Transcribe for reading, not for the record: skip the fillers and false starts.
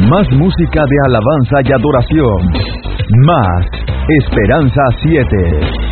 Más música de alabanza y adoración. Más Esperanza 7.